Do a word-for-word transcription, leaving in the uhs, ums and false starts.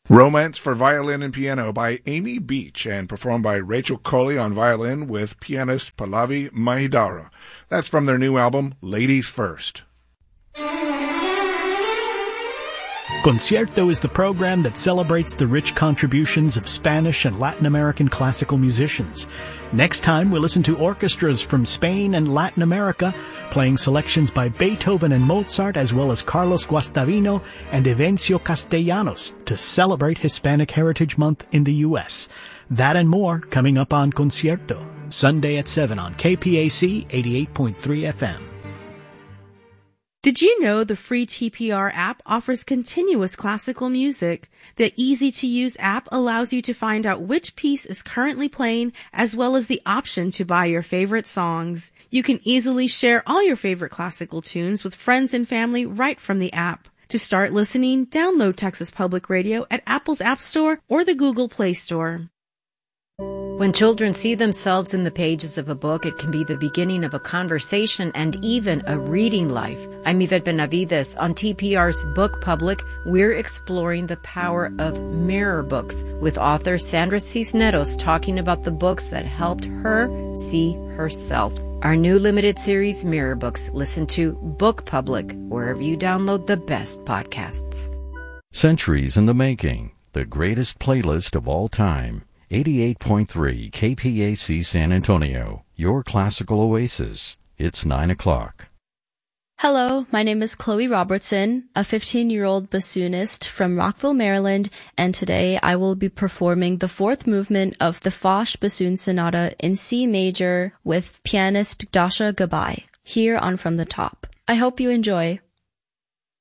Romance for Violin and Piano by Amy Beach and performed by Rachel Coley on violin with pianist Pallavi Mahidara. That's from their new album, Ladies First. Concierto is the program that celebrates the rich contributions of Spanish and Latin American classical musicians. Next time, we'll listen to orchestras from Spain and Latin America, playing selections by Beethoven and Mozart, as well as Carlos Guastavino and Evencio Castellanos to celebrate Hispanic Heritage Month in the U S. That and more coming up on Concierto, Sunday at seven on K P A C eighty-eight point three F M. Did you know the free T P R app offers continuous classical music? The easy-to-use app allows you to find out which piece is currently playing, as well as the option to buy your favorite songs. You can easily share all your favorite classical tunes with friends and family right from the app. To start listening, download Texas Public Radio at Apple's App Store or the Google Play Store. When children see themselves in the pages of a book, it can be the beginning of a conversation and even a reading life. I'm Yvette Benavides. On T P R's Book Public, we're exploring the power of mirror books with author Sandra Cisneros talking about the books that helped her see herself. Our new limited series, Mirror Books. Listen to Book Public wherever you download the best podcasts. Centuries in the Making, the greatest playlist of all time. eighty-eight point three K P A C San Antonio, your classical oasis. It's nine o'clock. Hello, my name is Chloe Robertson, a fifteen-year-old bassoonist from Rockville, Maryland, and today I will be performing the fourth movement of the Foch Bassoon Sonata in C major with pianist Dasha Gabay, here on From the Top. I hope you enjoy.